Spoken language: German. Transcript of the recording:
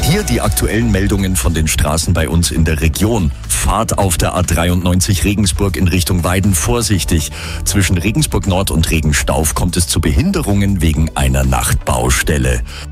Hier die aktuellen Meldungen von den Straßen bei uns in der Region. Fahrt auf der A93 Regensburg in Richtung Weiden vorsichtig. Zwischen Regensburg Nord und Regenstauf kommt es zu Behinderungen wegen einer Nachtbaustelle.